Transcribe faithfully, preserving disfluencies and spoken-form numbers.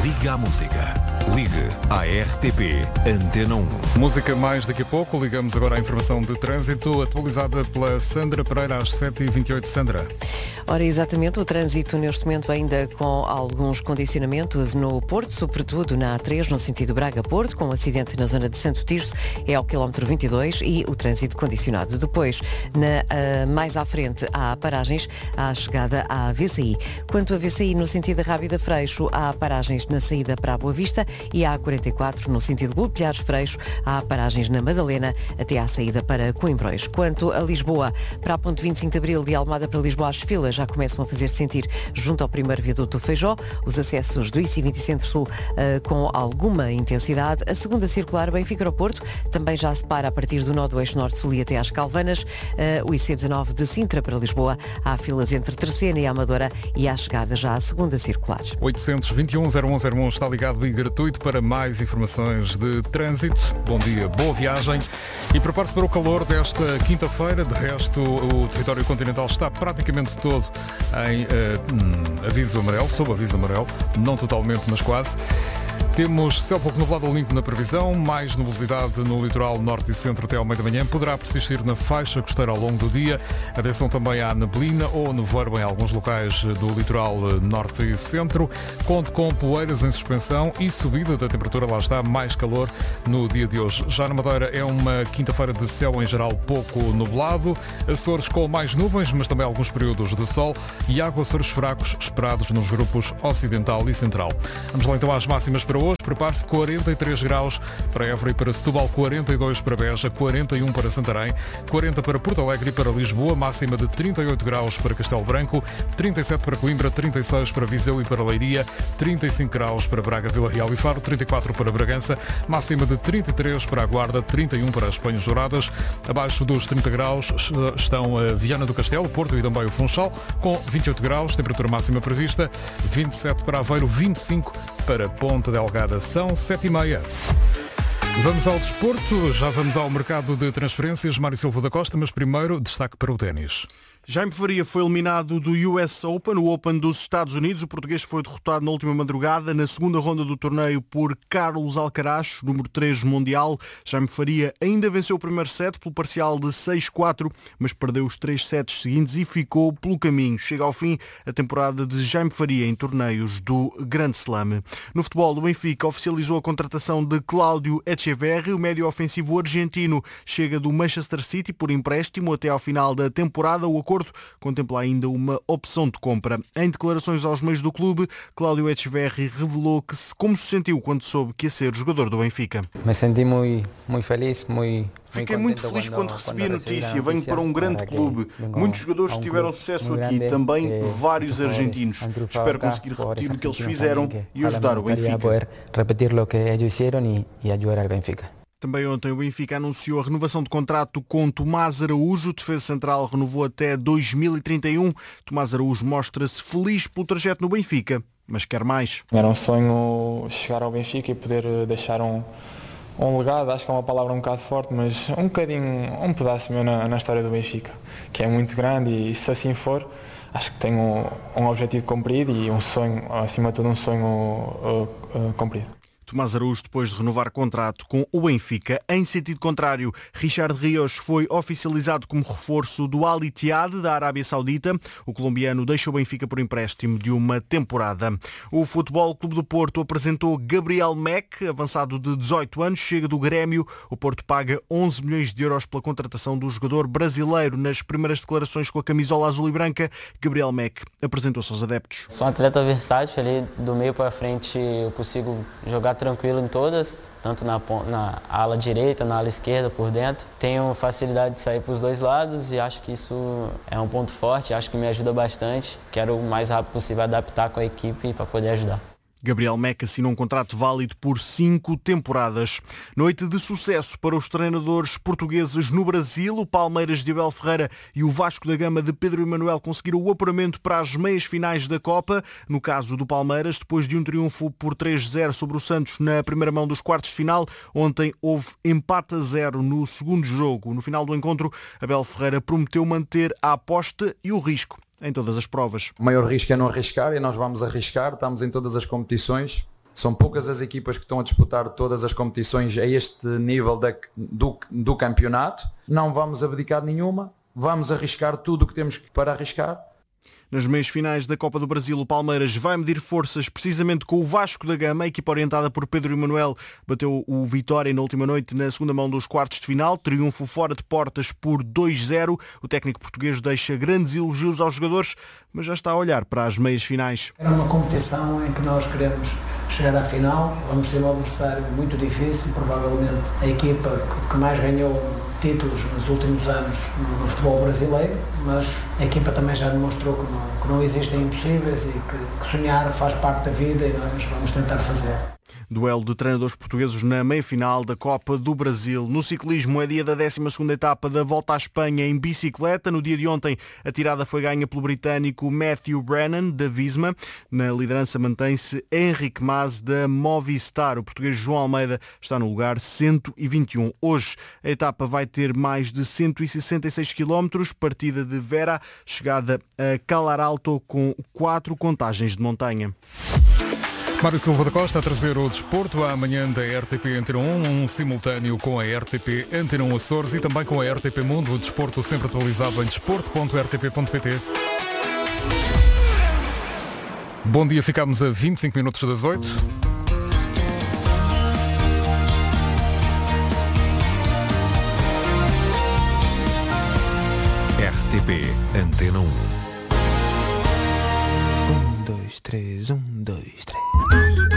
Liga à música. Ligue à R T P Antena um. Música mais daqui a pouco. Ligamos agora à informação de trânsito atualizada pela Sandra Pereira às sete e vinte e oito. Sandra. Ora, exatamente, o trânsito neste momento ainda com alguns condicionamentos no Porto, sobretudo na A três, no sentido Braga-Porto, com um acidente na zona de Santo Tirso, é ao quilómetro vinte e dois e o trânsito condicionado. Depois, na, uh, mais à frente, há paragens à chegada à V C I. Quanto a V C I no sentido Rábida-Freixo, há paragens na saída para a Boa Vista e a A quarenta e quatro no sentido Golpilhares-Freixo, há paragens na Madalena até à saída para Coimbrões. Quanto a Lisboa, para a ponte vinte e cinco de Abril, de Almada para Lisboa, as filas já começam a fazer sentir junto ao primeiro viaduto do Feijó, os acessos do I C vinte Centro-Sul uh, com alguma intensidade. A segunda circular Benfica ao Porto também já se para a partir do nó do eixo Norte-Sul e até às Calvanas. Uh, o I C dezanove de Sintra para Lisboa, há filas entre Terceira e Amadora e à chegada já à segunda circular. oitocentos e vinte e um, zero um zero um está ligado e gratuito para mais informações de trânsito. Bom dia, boa viagem e prepare-se para o calor desta quinta-feira. De resto, o território continental está praticamente todo em uh, hum, aviso amarelo, sob aviso amarelo, não totalmente, mas quase. Temos céu pouco nublado ou limpo na previsão, mais nubosidade no litoral norte e centro até ao meio da manhã. Poderá persistir na faixa costeira ao longo do dia. Atenção também à neblina ou nevoeiro em alguns locais do litoral norte e centro. Conte com poeiras em suspensão e subida da temperatura, lá está, mais calor no dia de hoje. Já na Madeira é uma quinta-feira de céu em geral pouco nublado. Açores com mais nuvens, mas também alguns períodos de sol e aguaceiros fracos esperados nos grupos ocidental e central. Vamos lá então às máximas para hoje. Prepare-se, quarenta e três graus para Évora e para Setúbal, quarenta e dois para Beja, quarenta e um para Santarém, quarenta para Porto Alegre e para Lisboa, máxima de trinta e oito graus para Castelo Branco, trinta e sete para Coimbra, trinta e seis para Viseu e para Leiria, trinta e cinco graus para Braga, Vila Real e Faro, trinta e quatro para Bragança, máxima de trinta e três para a Guarda, trinta e um para as Penhas Douradas. Abaixo dos trinta graus estão a Viana do Castelo, Porto e também o Funchal, com vinte e oito graus, temperatura máxima prevista, vinte e sete para Aveiro, vinte e cinco para Ponta Delgada. São sete e meia. Vamos ao desporto, já vamos ao mercado de transferências. Mário Silva da Costa, mas primeiro destaque para o ténis. Jaime Faria foi eliminado do U S Open, o Open dos Estados Unidos. O português foi derrotado na última madrugada, na segunda ronda do torneio, por Carlos Alcaraz, número três mundial. Jaime Faria ainda venceu o primeiro set pelo parcial de seis quatro, mas perdeu os três sets seguintes e ficou pelo caminho. Chega ao fim a temporada de Jaime Faria em torneios do Grand Slam. No futebol, o Benfica oficializou a contratação de Cláudio Echeverri. O médio ofensivo argentino chega do Manchester City por empréstimo até ao final da temporada. O acordo contempla ainda uma opção de compra. Em declarações aos meios do clube, Cláudio Echeverri revelou que se, como se sentiu quando soube que ia ser jogador do Benfica. Me senti muito, muito feliz, muito... Fiquei muito feliz quando recebi a notícia. Venho para um grande clube. Muitos jogadores tiveram sucesso aqui, também vários argentinos. Espero conseguir repetir o que eles fizeram e ajudar o Benfica. Repetir o que eles fizeram e ajudar o Benfica. Também ontem o Benfica anunciou a renovação de contrato com Tomás Araújo. O defesa central renovou até dois mil e trinta e um. Tomás Araújo mostra-se feliz pelo trajeto no Benfica, mas quer mais. Era um sonho chegar ao Benfica e poder deixar um, um legado, acho que é uma palavra um bocado forte, mas um bocadinho, um pedaço meu na, na história do Benfica, que é muito grande e se assim for, acho que tenho um, um objetivo cumprido e um sonho, acima de tudo um sonho uh, uh, cumprido. Tomás Araújo, depois de renovar contrato com o Benfica. Em sentido contrário, Richard Rios foi oficializado como reforço do Al Ittihad da Arábia Saudita. O colombiano deixa o Benfica por empréstimo de uma temporada. O Futebol Clube do Porto apresentou Gabriel Meck, avançado de dezoito anos, chega do Grêmio. O Porto paga onze milhões de euros pela contratação do jogador brasileiro. Nas primeiras declarações com a camisola azul e branca, Gabriel Meck apresentou-se aos adeptos. Sou um atleta versátil, ali do meio para frente eu consigo jogar tranquilo em todas, tanto na, na ala direita, na ala esquerda, por dentro. Tenho facilidade de sair para os dois lados e acho que isso é um ponto forte, acho que me ajuda bastante. Quero o mais rápido possível adaptar com a equipe para poder ajudar. Gabriel Meck assinou um contrato válido por cinco temporadas. Noite de sucesso para os treinadores portugueses no Brasil. O Palmeiras de Abel Ferreira e o Vasco da Gama de Pedro Emanuel conseguiram o apuramento para as meias finais da Copa. No caso do Palmeiras, depois de um triunfo por três a zero sobre o Santos na primeira mão dos quartos de final, ontem houve empate a zero no segundo jogo. No final do encontro, Abel Ferreira prometeu manter a aposta e o risco em todas as provas. O maior risco é não arriscar e nós vamos arriscar, estamos em todas as competições São poucas as equipas que estão a disputar todas as competições a este nível da, do, do campeonato. Não vamos abdicar nenhuma, vamos arriscar tudo o que temos para arriscar. Nas meias finais da Copa do Brasil, o Palmeiras vai medir forças precisamente com o Vasco da Gama. A equipa orientada por Pedro Emanuel bateu o Vitória na última noite na segunda mão dos quartos de final. Triunfo fora de portas por dois zero. O técnico português deixa grandes elogios aos jogadores, mas já está a olhar para as meias finais. Era uma competição em que nós queremos chegar à final. Vamos ter um adversário muito difícil, provavelmente a equipa que mais ganhou títulos nos últimos anos no futebol brasileiro, mas a equipa também já demonstrou que não, que não existem impossíveis e que, que sonhar faz parte da vida e nós vamos tentar fazer. Duelo de treinadores portugueses na meia-final da Copa do Brasil. No ciclismo é dia da décima segunda etapa da Volta à Espanha em bicicleta. No dia de ontem a tirada foi ganha pelo britânico Matthew Brennan, da Visma. Na liderança mantém-se Henrique Mas, da Movistar. O português João Almeida está no lugar cento e vinte e um. Hoje a etapa vai ter mais de cento e sessenta e seis quilómetros, partida de Vera, chegada a Calar Alto com quatro contagens de montanha. Mário Silva da Costa a trazer o desporto amanhã da R T P Antena um, um simultâneo com a R T P Antena um Açores e também com a R T P Mundo, o desporto sempre atualizado em desporto ponto r t p ponto p t. Bom dia, ficamos a vinte e cinco minutos das oito. R T P Antena um. Um, dois, três, um, dois, três.